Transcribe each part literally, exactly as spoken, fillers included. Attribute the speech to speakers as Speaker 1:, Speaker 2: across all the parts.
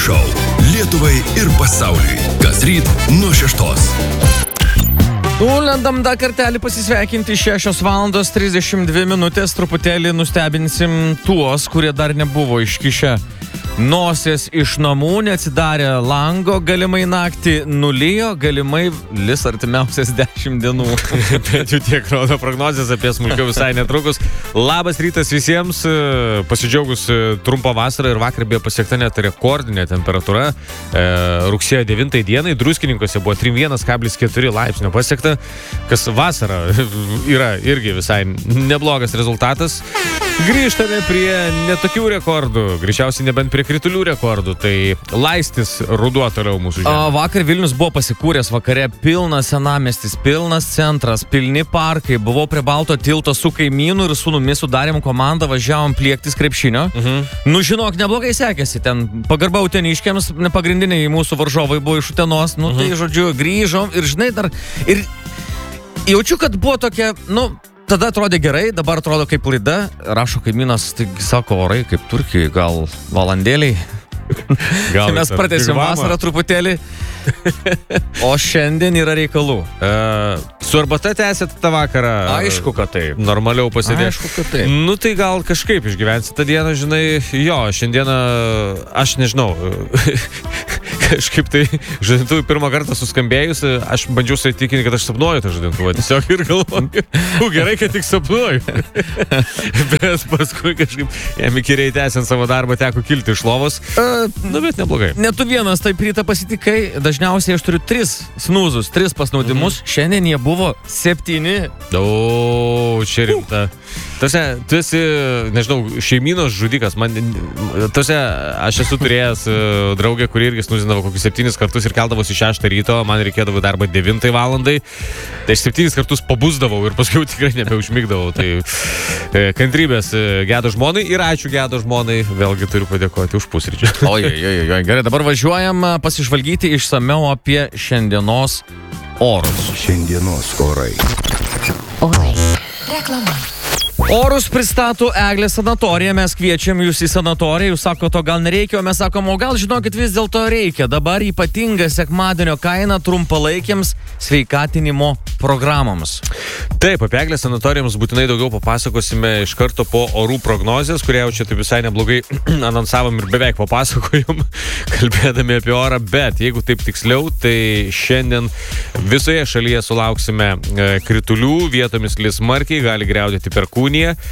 Speaker 1: šou Lietuvai ir pasauliui. Kasryt nuo šeštos.
Speaker 2: Nulendam dar kartelį pasisveikinti šešios valandos trisdešimt dvi minutės. Truputėlį nustebinsim tuos, kurie dar nebuvo iškišę nosies iš namų, neatsidarė lango, galimai naktį nulijo, galimai lis artimiausias dešimt dienų. Bet jau tiek rodo prognozės, apie smulkiau visai netrukus. Labas rytas visiems, pasidžiaugus trumpą vasarą ir vakar buvo pasiekta net rekordinė temperatūra. E, rugsėjo devintai dienai Druskininkose buvo trim vienas kablis keturi laipsnio pasiekta, kas vasarą yra irgi visai neblogas rezultatas. Grįžtame prie netokių rekordų, greičiausiai nebent prie kritulių rekordų, tai laistis ruduo toliau mūsų žemė. A, vakar Vilnius buvo pasikūręs vakare, pilnas senamiestis, pilnas centras, pilni parkai, buvau prie Balto tilto su kaimynu ir sūnumi sudarėm komandą, važiavom pliektis krepšinio. Mhm. Nu, žinok, neblogai sekėsi, ten pagarba uteniškiams, pagrindiniai mūsų varžovai buvo iš Utenos, nu, mhm. Tai, žodžiu, grįžom ir, žinai, dar, ir jaučiu, kad buvo tokia, nu, tada atrodė gerai, dabar atrodo kaip laida. Rašo kaimynas, tai sako orai kaip Turkijai, gal valandėliai. Gal mes pratęsim vasarą truputėlį. O šiandien yra reikalų. Uh, su arbata tęsėt tą vakarą? Aišku, kad taip. Normaliau pasidėti. Aišku, kad taip. Nu tai gal kažkaip išgyvensit tą dieną, žinai. Jo, šiandieną aš nežinau. Kažkaip tai žadintuvui pirmą kartą suskambėjus, aš bandžiau įtikinti, kad aš sapnuoju tą žadintuvą. Tiesiog ir galvoju, u, gerai, kad tik sapnuoju. Bet paskui kažkaip jam įkyriai tęsiant savo darbą teko kilti iš lovos. Uh, nu, bet neblogai. Ne tu vienas taip rytą pasitikai. Dažniausiai aš turiu tris snūzus, tris pasnaudimus. Mhm. Šiandien jie buvo septyni. O, čia rimta. Tose, tu esi, nežinau, šeimynos žudikas. Man, tose, aš esu turėjęs draugę, kuri irgi snūzindavo kokius septynis kartus ir keldavosi šeštą ryto. Man reikėdavo darbą devintai valandai. Tai aš septynis kartus pabusdavau ir paskui tikrai nebeužmigdavau. Tai kantrybės gedo žmonai ir ačiū gedo žmonai. Vėlgi turiu padėkoti už pusryčių. Oi, oi, oi, gerai, dabar važiuojam pasižvalgyti išsameu apie šiandienos orus.
Speaker 1: Šiandienos orai.
Speaker 3: Orai. Reklama.
Speaker 2: Orus pristato Eglė sanatorija, mes kviečiam jūs į sanatoriją, jūs sako, to gal nereikia, o mes sakom, o gal žinokit vis dėlto reikia. Dabar ypatinga sekmadienio kaina trumpalaikiams sveikatinimo programoms.
Speaker 4: Taip, apie Eglę sanatorijoms būtinai daugiau papasakosime iš karto po orų prognozės, kurie jau čia taip visai neblogai anonsavom ir beveik papasakojom, kalbėdami apie orą, bet jeigu taip tiksliau, tai šiandien visoje šalyje sulauksime kritulių, vietomis lis smarkiai, gali griaudėti perkūniją.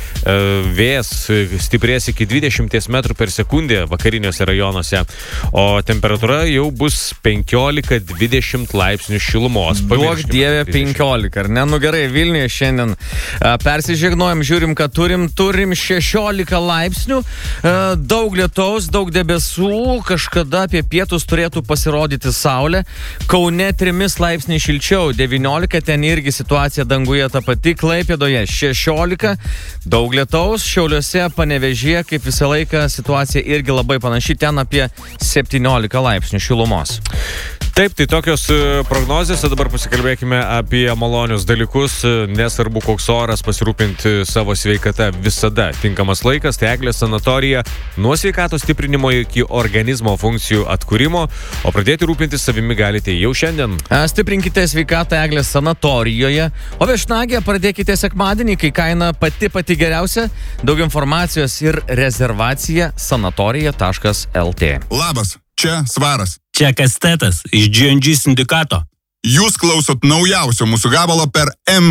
Speaker 4: Vėjas stiprės iki dvidešimt metrų per sekundę vakariniuose rajonuose, o temperatūra jau bus penkiolika dvidešimt laipsnių šilumos.
Speaker 2: Duok dieve penkiolika, ar ne? Nu gerai, Vilniuje šiandien persižegnojam, žiūrim, kad turim, turim šešiolika laipsnių, daug lietaus, daug debesų, kažkada apie pietus turėtų pasirodyti saulė. Kaune trimis laipsniai šilčiau, devyniolika, ten irgi situacija danguje ta pati, Klaipėdoje šešiolika. Daug lietaus, Šiauliuose, Panevėžyje, kaip visą laiką, situacija irgi labai panaši, ten apie septyniolika laipsnių šilumos.
Speaker 4: Taip, tai tokios prognozės, o dabar pasikalbėkime apie malonius dalykus, nesvarbu koks oras, pasirūpinti savo sveikata visada tinkamas laikas, tai Eglės sanatorija nuo sveikatos stiprinimo iki organizmo funkcijų atkūrimo, o pradėti rūpintis savimi galite jau šiandien.
Speaker 2: Stiprinkite sveikatą Eglės sanatorijoje, o viešnagę pradėkite sekmadienį, kai kaina pati pati geriausia, daug informacijos ir rezervacija sanatorija taškas el tė.
Speaker 5: Labas, čia Svaras.
Speaker 6: Čia Kastetas iš dži en dži sindikato.
Speaker 5: Jūs klausot naujausio mūsų gabalo per M